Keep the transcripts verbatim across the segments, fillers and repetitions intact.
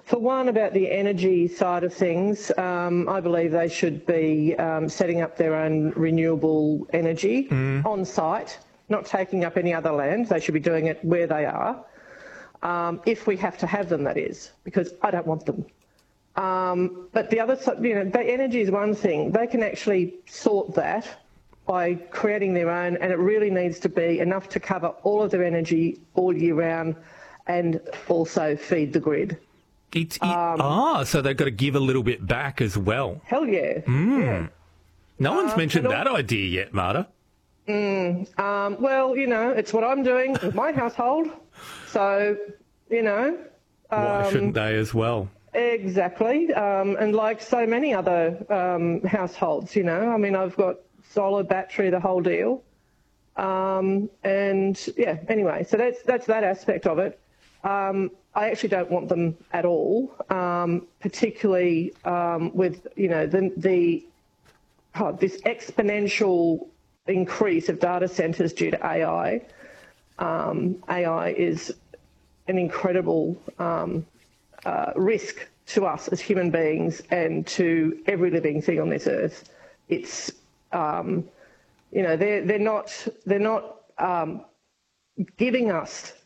for one, about the energy side of things, um, I believe they should be um, setting up their own renewable energy mm. on site, not taking up any other land. They should be doing it where they are, um, if we have to have them, that is, because I don't want them. Um, but the other, you know, the energy is one thing. They can actually sort that by creating their own, and it really needs to be enough to cover all of their energy all year round and also feed the grid. It's, it, um, ah, so they've got to give a little bit back as well. Hell yeah. Mm. yeah. No one's uh, mentioned that all, idea yet, Marta. Mm, um, well, you know, it's what I'm doing with my household. So, you know. Um, Why shouldn't they as well? Exactly. Um, and like so many other um, households, you know. I mean, I've got solar, battery, the whole deal. Um, and, yeah, anyway, so that's that's that aspect of it. Um, I actually don't want them at all, um, particularly um, with, you know, the, the oh, this exponential increase of data centres due to A I. Um, A I is an incredible um, uh, risk to us as human beings and to every living thing on this earth. It's, um, you know, they're, they're not, they're not um, giving us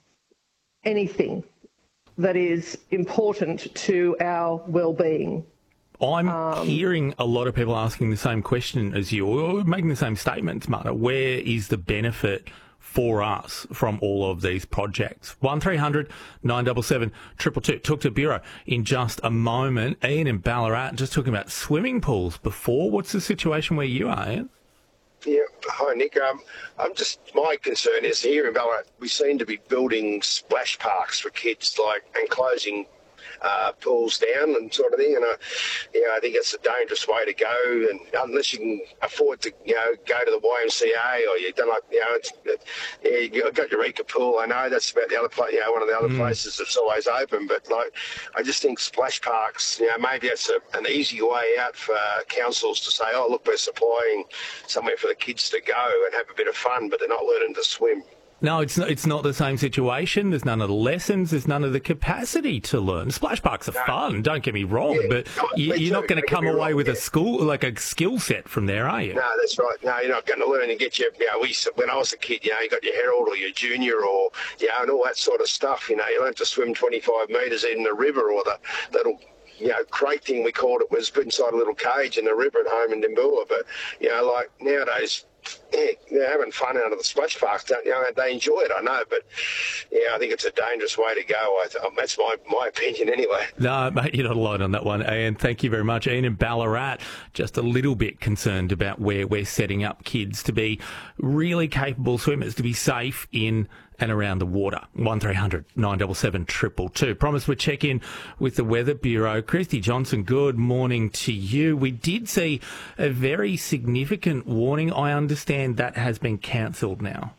anything that is important to our well-being. I'm um, hearing a lot of people asking the same question as you, or making the same statements, Marta. Where is the benefit for us from all of these projects? one three hundred nine seven seven two two two. Talk to Bureau in just a moment. Ian in Ballarat, just talking about swimming pools before. What's the situation where you are, Ian? Yeah, hi Nick. Um, I'm just my concern is here in Ballarat we seem to be building splash parks for kids, like and closing uh, pools down and sort of thing. And I, you know, I think it's a dangerous way to go. And unless you can afford to, you know, go to the Y M C A or you don't like, you know, it's, it, yeah, you got Eureka Pool. I know that's about the other place, you know, one of the other mm. places that's always open. But like, I just think splash parks, you know, maybe it's a, an easy way out for councils to say, oh look, we're supplying somewhere for the kids to go and have a bit of fun, but they're not learning to swim. No, it's not, it's not the same situation. There's none of the lessons. There's none of the capacity to learn. Splash parks are no. fun, don't get me wrong, yeah, but no, you, you're not going to come away wrong, with yeah. a school, like a skill set from there, are you? No, that's right. No, you're not going to learn and get your, you know, we, when I was a kid, you know, you got your Herald or your Junior or, you know, and all that sort of stuff, you know, you learned to swim twenty-five metres in the river or the little, you know, crate thing we called it was inside a little cage in the river at home in Dimboola. But, you know, like nowadays, yeah, they're having fun out of the splash parks. Don't, you know, they enjoy it, I know, but yeah, I think it's a dangerous way to go. I th- that's my, my opinion anyway. No, mate, you're not alone on that one, Ian. Thank you very much. Ian in Ballarat, just a little bit concerned about where we're setting up kids to be really capable swimmers, to be safe in and around the water. one three hundred nine seven seven two two two. Promise we'll check in with the Weather Bureau. Christy Johnson, good morning to you. We did see a very significant warning. I understand that has been cancelled now.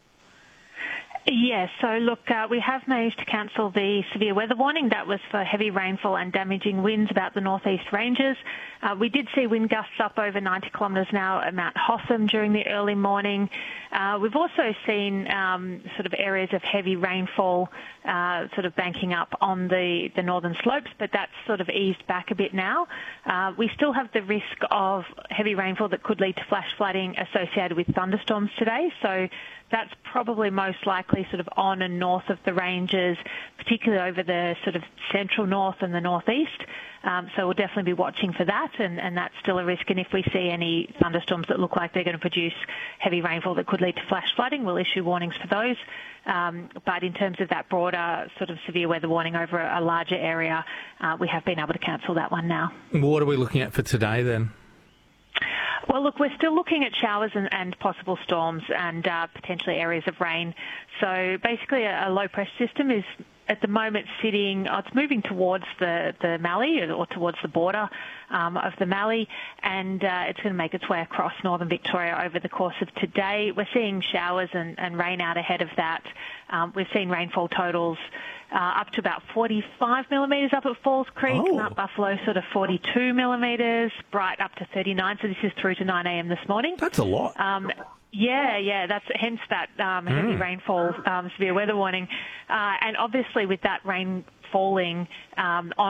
Yes, so look, uh, we have managed to cancel the severe weather warning. That was for heavy rainfall and damaging winds about the northeast ranges. Uh, we did see wind gusts up over ninety kilometres an hour at Mount Hotham during the early morning. Uh, we've also seen um, sort of areas of heavy rainfall uh, sort of banking up on the, the northern slopes, but that's sort of eased back a bit now. Uh, we still have the risk of heavy rainfall that could lead to flash flooding associated with thunderstorms today, so that's probably most likely sort of on and north of the ranges, particularly over the sort of central north and the northeast. Um, so we'll definitely be watching for that, and, and that's still a risk. And if we see any thunderstorms that look like they're going to produce heavy rainfall that could lead to flash flooding, we'll issue warnings for those. Um, but in terms of that broader sort of severe weather warning over a, a larger area, uh, we have been able to cancel that one now. What are we looking at for today then? Well, look, we're still looking at showers and, and possible storms and uh, potentially areas of rain. So basically a, a low-pressure system is at the moment sitting, oh, it's moving towards the, the Mallee or towards the border um, of the Mallee, and uh, it's going to make its way across northern Victoria over the course of today. We're seeing showers and, and rain out ahead of that. Um, we've seen rainfall totals Uh, up to about forty-five millimetres up at Falls Creek, oh. Mount Buffalo sort of forty-two millimetres, Bright up to thirty-nine, so this is through to nine a.m. this morning. That's a lot. Um, yeah, yeah, that's hence that um, heavy mm. rainfall, um, severe weather warning. Uh, and obviously with that rain falling um, on